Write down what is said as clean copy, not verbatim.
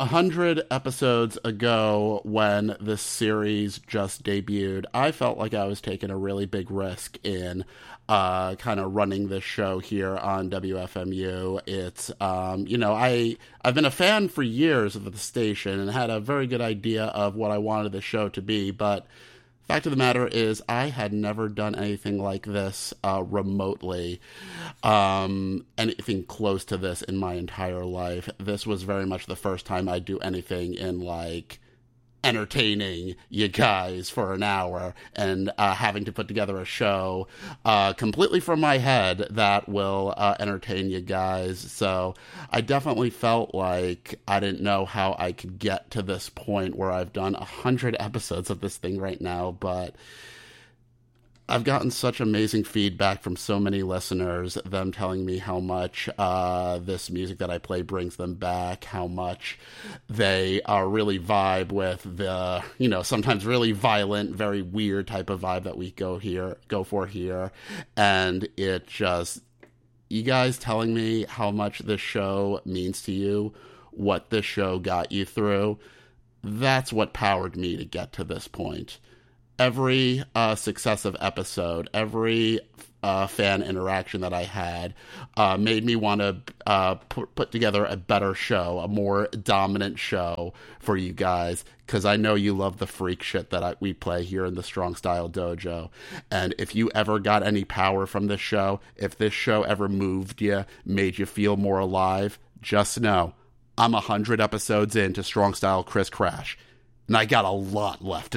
100 episodes ago, when this series just debuted, I felt like I was taking a really big risk in kind of running this show here on WFMU. It's, I've been a fan for years of the station and had a very good idea of what I wanted the show to be, but fact of the matter is, I had never done anything like this remotely, anything close to this in my entire life. This was very much the first time I'd do anything in, like, entertaining you guys for an hour and having to put together a show completely from my head that will entertain you guys. So I definitely felt like I didn't know how I could get to this point where I've done 100 episodes of this thing right now, but I've gotten such amazing feedback from so many listeners, them telling me how much this music that I play brings them back, how much they really vibe with the, sometimes really violent, very weird type of vibe that we go for here. And it just, you guys telling me how much this show means to you, what this show got you through, that's what powered me to get to this point. Every successive episode, every fan interaction that I had made me want to put together a better show, a more dominant show for you guys, because I know you love the freak shit that we play here in the Strong Style Dojo. And if you ever got any power from this show, if this show ever moved you, made you feel more alive, just know I'm 100 episodes into Strong Style Chris Crash, and I got a lot left